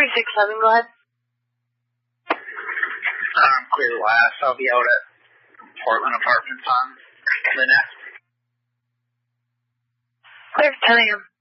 367, go ahead. Clear last. I'll be out at Portland Apartments on Lynette. Clear 10 a.m.